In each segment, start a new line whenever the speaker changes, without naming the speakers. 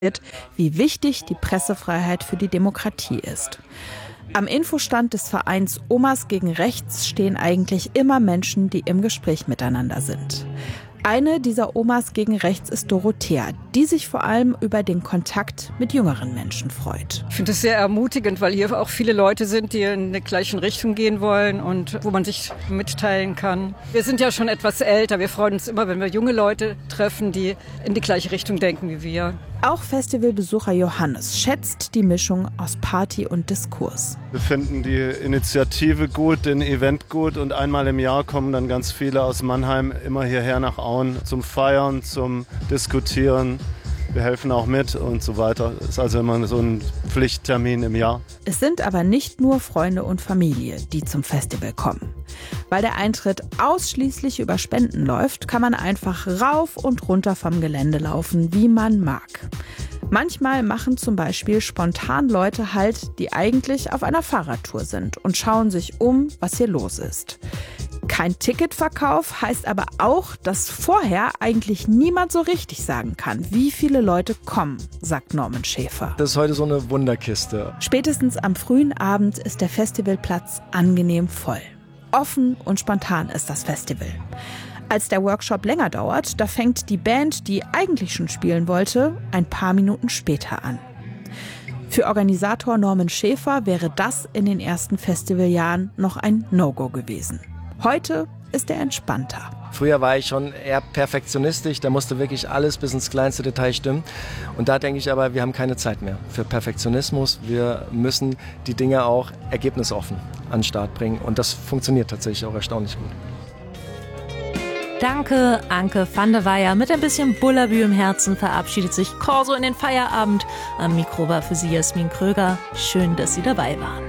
wie wichtig die Pressefreiheit für die Demokratie ist. Am Infostand des Vereins Omas gegen Rechts stehen eigentlich immer Menschen, die im Gespräch miteinander sind. Eine dieser Omas gegen Rechts ist Dorothea, die sich vor allem über den Kontakt mit jüngeren Menschen freut.
Ich finde es sehr ermutigend, weil hier auch viele Leute sind, die in der gleichen Richtung gehen wollen und wo man sich mitteilen kann. Wir sind ja schon etwas älter. Wir freuen uns immer, wenn wir junge Leute treffen, die in die gleiche Richtung denken wie wir.
Auch Festivalbesucher Johannes schätzt die Mischung aus Party und Diskurs.
Wir finden die Initiative gut, den Event gut und einmal im Jahr kommen dann ganz viele aus Mannheim immer hierher nach Auen zum Feiern, zum Diskutieren. Wir helfen auch mit und so weiter. Das ist also immer so ein Pflichttermin im Jahr.
Es sind aber nicht nur Freunde und Familie, die zum Festival kommen. Weil der Eintritt ausschließlich über Spenden läuft, kann man einfach rauf und runter vom Gelände laufen, wie man mag. Manchmal machen zum Beispiel spontan Leute Halt, die eigentlich auf einer Fahrradtour sind und schauen sich um, was hier los ist. Kein Ticketverkauf heißt aber auch, dass vorher eigentlich niemand so richtig sagen kann, wie viele Leute kommen, sagt Norman Schäfer.
Das ist heute so eine Wunderkiste.
Spätestens am frühen Abend ist der Festivalplatz angenehm voll. Offen und spontan ist das Festival. Als der Workshop länger dauert, da fängt die Band, die eigentlich schon spielen wollte, ein paar Minuten später an. Für Organisator Norman Schäfer wäre das in den ersten Festivaljahren noch ein No-Go gewesen. Heute ist er entspannter.
Früher war ich schon eher perfektionistisch, da musste wirklich alles bis ins kleinste Detail stimmen. Und da denke ich aber, wir haben keine Zeit mehr für Perfektionismus. Wir müssen die Dinge auch ergebnisoffen an den Start bringen. Und das funktioniert tatsächlich auch erstaunlich gut.
Danke, Anke van der Weyer. Mit ein bisschen Bullabü im Herzen verabschiedet sich Corso in den Feierabend. Am Mikro war für Sie Jasmin Kröger. Schön, dass Sie dabei waren.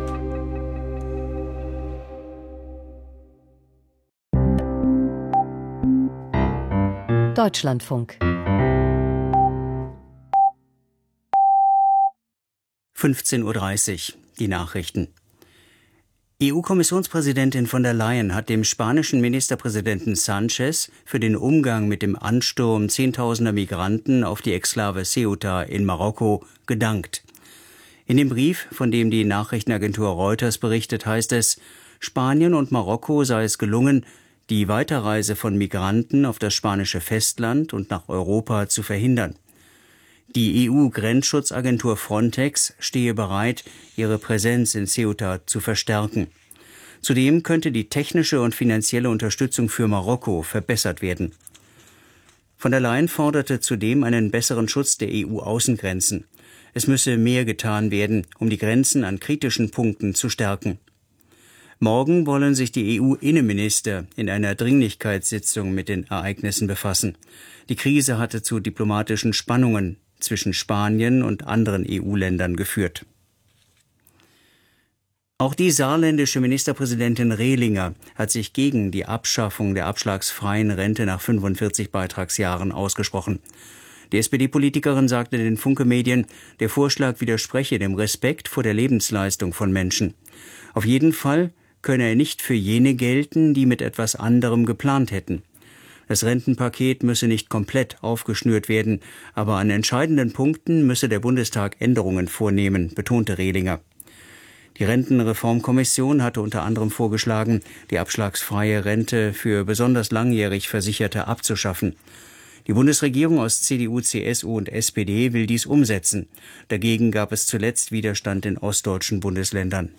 Deutschlandfunk.
15:30 Uhr, die Nachrichten. EU-Kommissionspräsidentin von der Leyen hat dem spanischen Ministerpräsidenten Sánchez für den Umgang mit dem Ansturm zehntausender Migranten auf die Exklave Ceuta in Marokko gedankt. In dem Brief, von dem die Nachrichtenagentur Reuters berichtet, heißt es, Spanien und Marokko sei es gelungen, die Weiterreise von Migranten auf das spanische Festland und nach Europa zu verhindern. Die EU-Grenzschutzagentur Frontex stehe bereit, ihre Präsenz in Ceuta zu verstärken. Zudem könnte die technische und finanzielle Unterstützung für Marokko verbessert werden. Von der Leyen forderte zudem einen besseren Schutz der EU-Außengrenzen. Es müsse mehr getan werden, um die Grenzen an kritischen Punkten zu stärken. Morgen wollen sich die EU-Innenminister in einer Dringlichkeitssitzung mit den Ereignissen befassen. Die Krise hatte zu diplomatischen Spannungen zwischen Spanien und anderen EU-Ländern geführt. Auch die saarländische Ministerpräsidentin Rehlinger hat sich gegen die Abschaffung der abschlagsfreien Rente nach 45 Beitragsjahren ausgesprochen. Die SPD-Politikerin sagte den Funke-Medien, der Vorschlag widerspreche dem Respekt vor der Lebensleistung von Menschen. Auf jeden Fall könne er nicht für jene gelten, die mit etwas anderem geplant hätten. Das Rentenpaket müsse nicht komplett aufgeschnürt werden, aber an entscheidenden Punkten müsse der Bundestag Änderungen vornehmen, betonte Rehlinger. Die Rentenreformkommission hatte unter anderem vorgeschlagen, die abschlagsfreie Rente für besonders langjährig Versicherte abzuschaffen. Die Bundesregierung aus CDU, CSU und SPD will dies umsetzen. Dagegen gab es zuletzt Widerstand in ostdeutschen Bundesländern.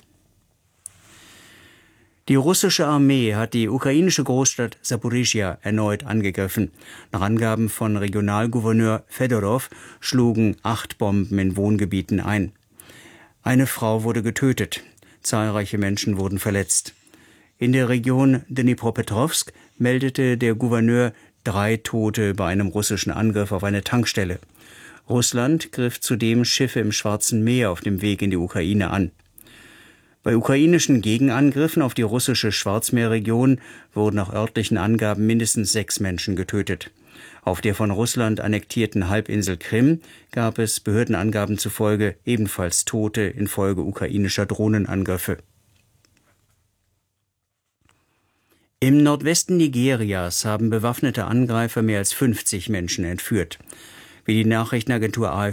Die russische Armee hat die ukrainische Großstadt Saporischschja erneut angegriffen. Nach Angaben von Regionalgouverneur Fedorow schlugen 8 Bomben in Wohngebieten ein. Eine Frau wurde getötet. Zahlreiche Menschen wurden verletzt. In der Region Dnipropetrovsk meldete der Gouverneur 3 Tote bei einem russischen Angriff auf eine Tankstelle. Russland griff zudem Schiffe im Schwarzen Meer auf dem Weg in die Ukraine an. Bei ukrainischen Gegenangriffen auf die russische Schwarzmeerregion wurden nach örtlichen Angaben mindestens 6 Menschen getötet. Auf der von Russland annektierten Halbinsel Krim gab es Behördenangaben zufolge ebenfalls Tote infolge ukrainischer Drohnenangriffe. Im Nordwesten Nigerias haben bewaffnete Angreifer mehr als 50 Menschen entführt. Wie die Nachrichtenagentur AFP